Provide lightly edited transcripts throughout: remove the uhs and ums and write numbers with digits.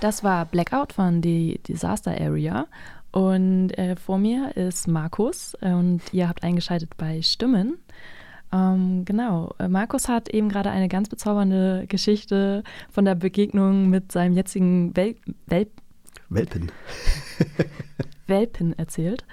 Das war Blackout von The Disaster Area. Und vor mir ist Markus und ihr habt eingeschaltet bei Stimmen. Genau, Markus hat eben gerade eine ganz bezaubernde Geschichte von der Begegnung mit seinem jetzigen Welpen erzählt.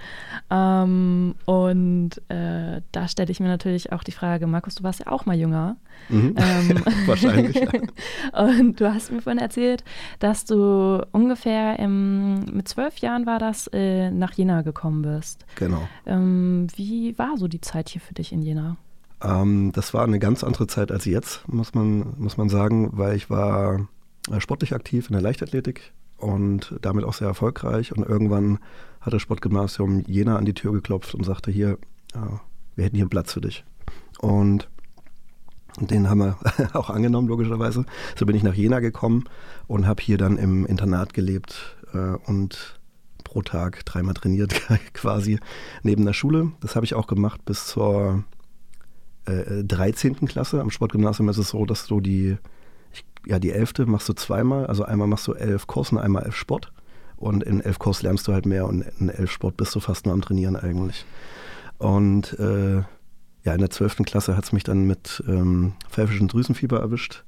Und da stelle ich mir natürlich auch die Frage, Markus, du warst ja auch mal jünger. Mhm. Wahrscheinlich. Ja. Und du hast mir vorhin erzählt, dass du ungefähr mit 12 Jahren war das, nach Jena gekommen bist. Genau. Wie war so die Zeit hier für dich in Jena? Das war eine ganz andere Zeit als jetzt, muss man sagen, weil ich war sportlich aktiv in der Leichtathletik und damit auch sehr erfolgreich. Und irgendwann hat das Sportgymnasium Jena an die Tür geklopft und sagte, hier, wir hätten hier einen Platz für dich. Und den haben wir auch angenommen, logischerweise. So bin ich nach Jena gekommen und habe hier dann im Internat gelebt und pro Tag 3-mal trainiert quasi neben der Schule. Das habe ich auch gemacht bis zur 13. Klasse. Am Sportgymnasium ist es so, dass du die 11. machst du 2-mal. Also einmal machst du 11 Kurs und einmal 11 Sport. Und in 11 Kurs lernst du halt mehr und in 11 Sport bist du fast nur am Trainieren eigentlich. Und in der 12. Klasse hat es mich dann mit pfeiffischem Drüsenfieber erwischt.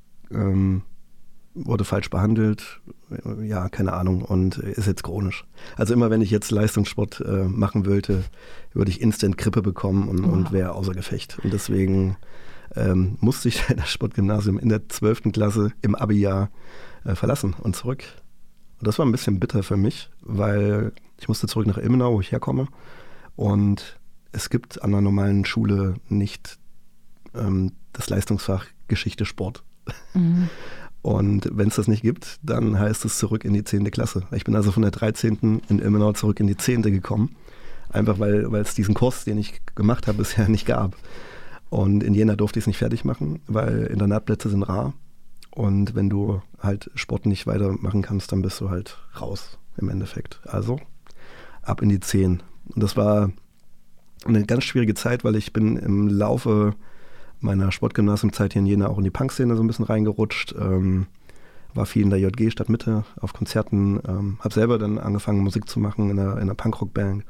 Wurde falsch behandelt, ja, keine Ahnung, und ist jetzt chronisch. Also immer wenn ich jetzt Leistungssport machen wollte, würde ich instant Grippe bekommen und wäre außer Gefecht. Und deswegen musste ich das Sportgymnasium in der 12. Klasse im Abi-Jahr verlassen und zurück. Und das war ein bisschen bitter für mich, weil ich musste zurück nach Ilmenau, wo ich herkomme. Und es gibt an einer normalen Schule nicht das Leistungsfach Geschichte Sport. Mhm. Und wenn es das nicht gibt, dann heißt es zurück in die 10. Klasse. Ich bin also von der 13. in Ilmenau zurück in die 10. gekommen. Einfach weil es diesen Kurs, den ich gemacht habe, bisher nicht gab. Und in Jena durfte ich es nicht fertig machen, weil Internatplätze sind rar. Und wenn du halt Sport nicht weitermachen kannst, dann bist du halt raus im Endeffekt. Also ab in die 10. Und das war eine ganz schwierige Zeit, weil ich bin im Laufe meiner Sportgymnasiumzeit hier in Jena auch in die Punkszene so ein bisschen reingerutscht. War viel in der JG Stadtmitte auf Konzerten. Habe selber dann angefangen Musik zu machen in einer Punkrock-Band.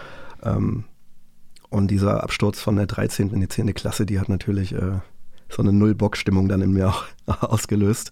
Und dieser Absturz von der 13. in die 10. Klasse, die hat natürlich so eine Null-Bock-Stimmung dann in mir auch ausgelöst.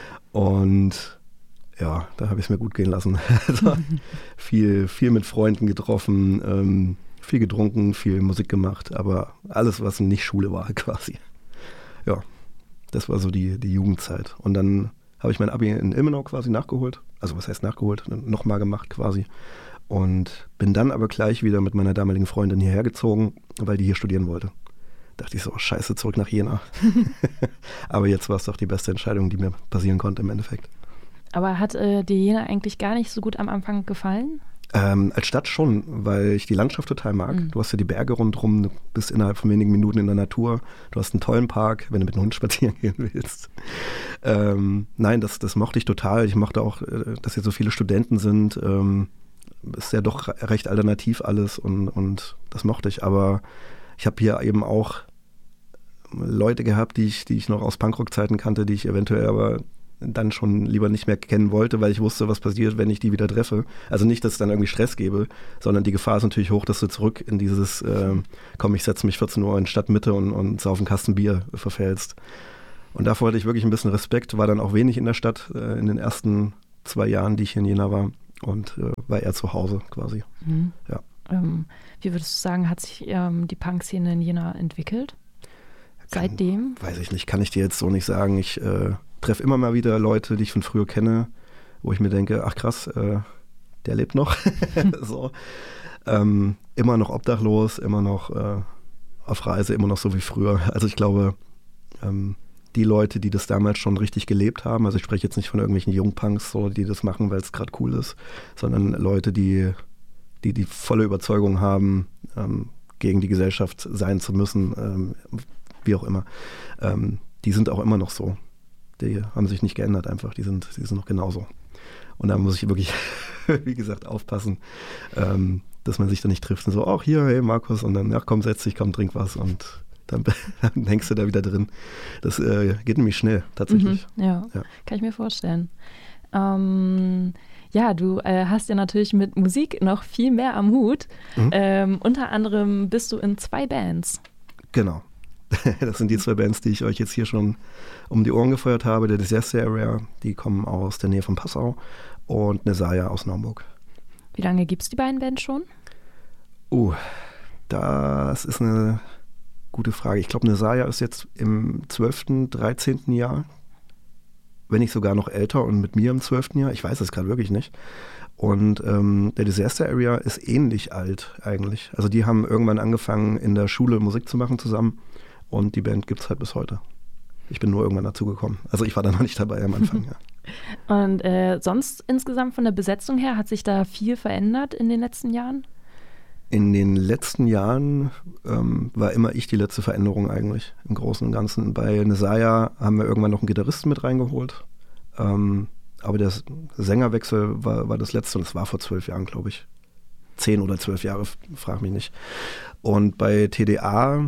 Und ja, da habe ich es mir gut gehen lassen. Also viel mit Freunden getroffen, viel getrunken, viel Musik gemacht, aber alles, was nicht Schule war quasi. Ja, das war so die Jugendzeit. Und dann habe ich mein Abi in Ilmenau quasi nachgeholt. Also was heißt nachgeholt? Nochmal gemacht quasi. Und bin dann aber gleich wieder mit meiner damaligen Freundin hierher gezogen, weil die hier studieren wollte. Dachte ich so, scheiße, zurück nach Jena. Aber jetzt war es doch die beste Entscheidung, die mir passieren konnte im Endeffekt. Aber hat dir Jena eigentlich gar nicht so gut am Anfang gefallen? Als Stadt schon, weil ich die Landschaft total mag. Du hast ja die Berge rundherum, du bist innerhalb von wenigen Minuten in der Natur. Du hast einen tollen Park, wenn du mit dem Hund spazieren gehen willst. Nein, das mochte ich total. Ich mochte auch, dass hier so viele Studenten sind. Ist ja doch recht alternativ alles und das mochte ich. Aber ich habe hier eben auch Leute gehabt, die ich noch aus Punkrock-Zeiten kannte, die ich eventuell aber dann schon lieber nicht mehr kennen wollte, weil ich wusste, was passiert, wenn ich die wieder treffe. Also nicht, dass es dann irgendwie Stress gäbe, sondern die Gefahr ist natürlich hoch, dass du zurück in dieses ich setze mich 14 Uhr in Stadtmitte und sauf einen Kasten Bier verfällst. Und davor hatte ich wirklich ein bisschen Respekt, war dann auch wenig in der Stadt in den ersten 2 Jahren, die ich hier in Jena war und war eher zu Hause quasi. Mhm. Ja. Wie würdest du sagen, hat sich die Punk-Szene in Jena entwickelt? Seitdem? Weiß ich nicht, kann ich dir jetzt so nicht sagen. Ich treffe immer mal wieder Leute, die ich von früher kenne, wo ich mir denke, ach krass, der lebt noch. So. Immer noch obdachlos, immer noch auf Reise, immer noch so wie früher. Also ich glaube, die Leute, die das damals schon richtig gelebt haben, also ich spreche jetzt nicht von irgendwelchen Jungpunks, so, die das machen, weil es gerade cool ist, sondern Leute, die volle Überzeugung haben, gegen die Gesellschaft sein zu müssen, wie auch immer. Die sind auch immer noch so. Die haben sich nicht geändert einfach, die sind noch genauso. Und da muss ich wirklich, wie gesagt, aufpassen, dass man sich da nicht trifft und so, ach hier, hey Markus, und dann, ach komm, setz dich, komm, trink was und dann hängst du da wieder drin. Das geht nämlich schnell, tatsächlich. Ja, kann ich mir vorstellen. Ja, du hast ja natürlich mit Musik noch viel mehr am Hut. Unter anderem bist du in 2 Bands. Genau. Das sind die 2 Bands, die ich euch jetzt hier schon um die Ohren gefeuert habe. Der Disaster Area, die kommen aus der Nähe von Passau, und Nesaya aus Naumburg. Wie lange gibt es die beiden Bands schon? Das ist eine gute Frage. Ich glaube, Nesaya ist jetzt im 12., 13. Jahr, wenn nicht sogar noch älter, und mit mir im 12. Jahr. Ich weiß es gerade wirklich nicht. Und der Disaster Area ist ähnlich alt eigentlich. Also die haben irgendwann angefangen, in der Schule Musik zu machen zusammen, und die Band gibt es halt bis heute. Ich bin nur irgendwann dazugekommen. Also ich war da noch nicht dabei am Anfang. Ja. Und sonst insgesamt von der Besetzung her, hat sich da viel verändert in den letzten Jahren? In den letzten Jahren war immer ich die letzte Veränderung eigentlich, im Großen und Ganzen. Bei Nesaya haben wir irgendwann noch einen Gitarristen mit reingeholt. Aber der Sängerwechsel war das letzte, und das war vor 12 Jahren, glaube ich. 10 oder 12 Jahre, frag mich nicht. Und bei TDA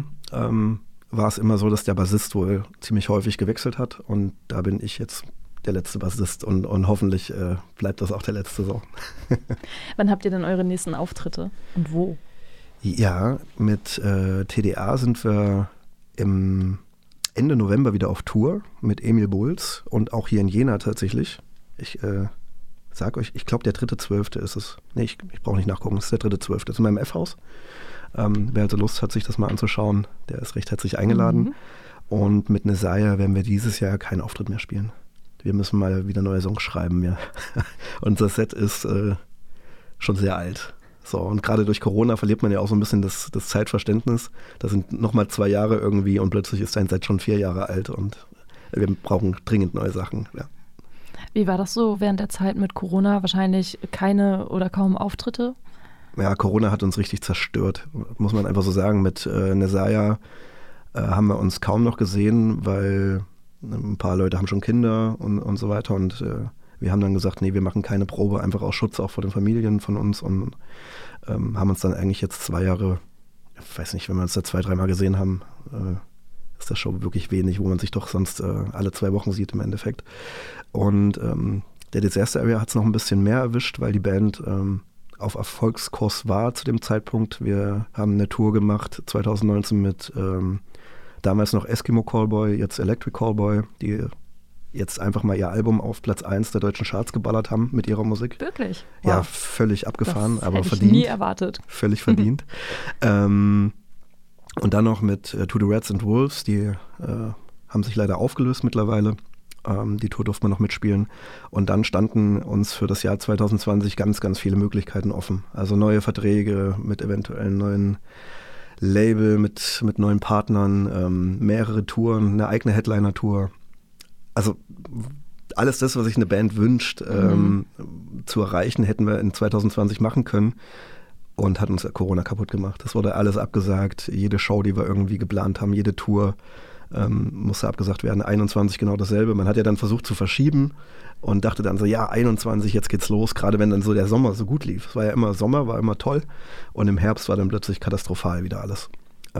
war es immer so, dass der Bassist wohl ziemlich häufig gewechselt hat, und da bin ich jetzt der letzte Bassist, und hoffentlich bleibt das auch der letzte so. Wann habt ihr denn eure nächsten Auftritte und wo? Ja, mit TDA sind wir im Ende November wieder auf Tour mit Emil Bulls, und auch hier in Jena tatsächlich. Ich sag euch, ich glaube der 3.12. ist es. Nee, ich brauche nicht nachgucken, es ist der 3.12. Das ist in meinem F-Haus. Wer also Lust hat, sich das mal anzuschauen, der ist recht herzlich eingeladen. Und mit Nesaya werden wir dieses Jahr keinen Auftritt mehr spielen. Wir müssen mal wieder neue Songs schreiben. Ja. Unser Set ist schon sehr alt. So, und gerade durch Corona verliert man ja auch so ein bisschen das Zeitverständnis. Das sind nochmal 2 Jahre irgendwie, und plötzlich ist ein Set schon 4 Jahre alt, und wir brauchen dringend neue Sachen. Ja. Wie war das so während der Zeit mit Corona? Wahrscheinlich keine oder kaum Auftritte? Ja, Corona hat uns richtig zerstört, muss man einfach so sagen. Mit Nesaya haben wir uns kaum noch gesehen, weil ein paar Leute haben schon Kinder und so weiter. Und wir haben dann gesagt, nee, wir machen keine Probe, einfach aus Schutz auch vor den Familien von uns. Und haben uns dann eigentlich jetzt 2 Jahre, ich weiß nicht, wenn wir uns da 2, 3 Mal gesehen haben, ist das schon wirklich wenig, wo man sich doch sonst alle 2 Wochen sieht im Endeffekt. Und der Disaster Area hat es noch ein bisschen mehr erwischt, weil die Band auf Erfolgskurs war zu dem Zeitpunkt. Wir haben eine Tour gemacht 2019 mit damals noch Eskimo Callboy, jetzt Electric Callboy, die jetzt einfach mal ihr Album auf Platz 1 der deutschen Charts geballert haben mit ihrer Musik. Wirklich? Wow. Ja, völlig abgefahren, das aber hätte verdient. Ich nie erwartet. Völlig verdient. Und dann noch mit To the Rats and Wolves, die haben sich leider aufgelöst mittlerweile. Die Tour durfte man noch mitspielen. Und dann standen uns für das Jahr 2020 ganz, ganz viele Möglichkeiten offen. Also neue Verträge mit eventuellen neuen Label, mit neuen Partnern, mehrere Touren, eine eigene Headliner-Tour. Also alles das, was sich eine Band wünscht, zu erreichen, hätten wir in 2020 machen können. Und hat uns Corona kaputt gemacht. Das wurde alles abgesagt. Jede Show, die wir irgendwie geplant haben, jede Tour musste abgesagt werden. 21 genau dasselbe. Man hat ja dann versucht zu verschieben und dachte dann so, ja, 21, jetzt geht's los. Gerade wenn dann so der Sommer so gut lief. Es war ja immer Sommer, war immer toll. Und im Herbst war dann plötzlich katastrophal wieder alles.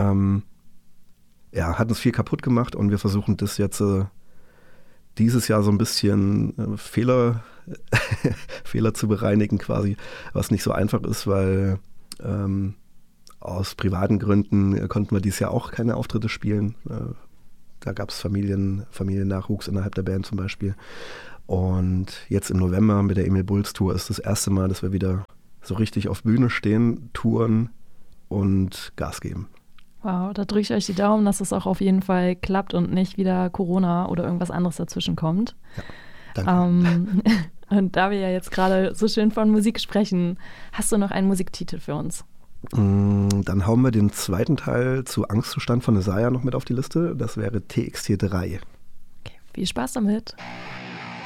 Ja, hat uns viel kaputt gemacht, und wir versuchen das jetzt dieses Jahr so ein bisschen Fehler zu bereinigen quasi, was nicht so einfach ist, weil aus privaten Gründen konnten wir dieses Jahr auch keine Auftritte spielen. Da gab es Familiennachwuchs innerhalb der Band zum Beispiel. Und jetzt im November mit der Emil Bulls Tour ist das erste Mal, dass wir wieder so richtig auf Bühne stehen, touren und Gas geben. Wow, da drücke ich euch die Daumen, dass es auch auf jeden Fall klappt und nicht wieder Corona oder irgendwas anderes dazwischen kommt. Ja, danke. Und da wir ja jetzt gerade so schön von Musik sprechen, hast du noch einen Musiktitel für uns? Dann hauen wir den zweiten Teil zu Angstzustand von Nesaya noch mit auf die Liste. Das wäre TXT 3. Okay, viel Spaß damit.